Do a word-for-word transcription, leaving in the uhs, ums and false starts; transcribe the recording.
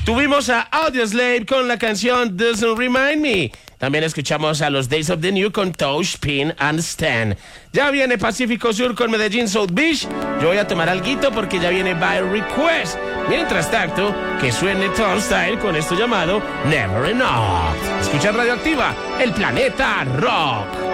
Tuvimos a Audioslave con la canción Doesn't Remind Me. También escuchamos a los Days of the New con Touch, Pin and Stan. Ya viene Pacífico Sur con Medellín South Beach. Yo voy a tomar alguito porque ya viene By Request. Mientras tanto, que suene Turnstile con esto llamado Never Enough. Escucha Radioactiva, el planeta rock.